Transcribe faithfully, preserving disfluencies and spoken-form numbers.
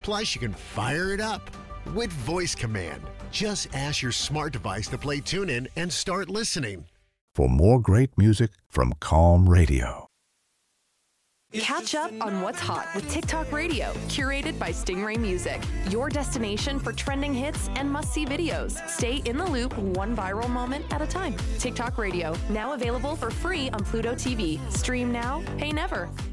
Plus, you can fire it up with Voice Command. Just ask your smart device to play TuneIn and start listening. For more great music from Calm Radio. Catch up on what's hot with TikTok Radio, curated by Stingray Music. Your destination for trending hits and must-see videos. Stay in the loop one viral moment at a time. TikTok Radio, now available for free on Pluto T V. Stream now, pay never.